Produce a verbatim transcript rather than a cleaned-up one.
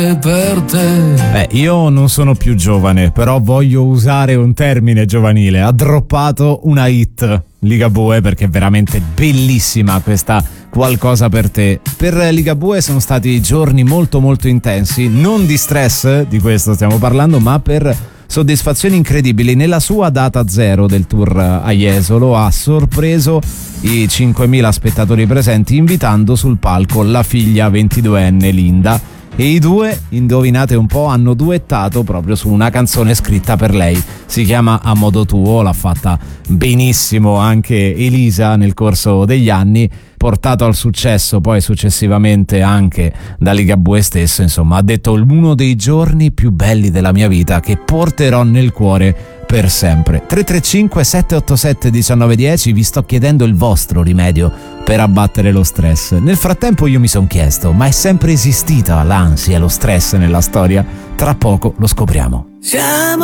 per te. Beh, io non sono più giovane, però voglio usare un termine giovanile. Ha droppato una hit Ligabue, perché è veramente bellissima questa Qualcosa per te. Per Ligabue sono stati giorni molto molto intensi, non di stress, di questo stiamo parlando, ma per soddisfazioni incredibili. Nella sua data zero del tour a Jesolo ha sorpreso i cinquemila spettatori presenti invitando sul palco la figlia ventiduenne Linda, e i due, indovinate un po', hanno duettato proprio su una canzone scritta per lei. Si chiama A modo tuo, l'ha fatta benissimo anche Elisa nel corso degli anni, portato al successo poi successivamente anche da Ligabue stesso. Insomma, ha detto: uno dei giorni più belli della mia vita che porterò nel cuore per sempre. Tre tre cinque sette otto sette uno nove uno zero, vi sto chiedendo il vostro rimedio per abbattere lo stress. Nel frattempo io mi sono chiesto: ma è sempre esistita l'ansia e lo stress nella storia? Tra poco lo scopriamo. Siamo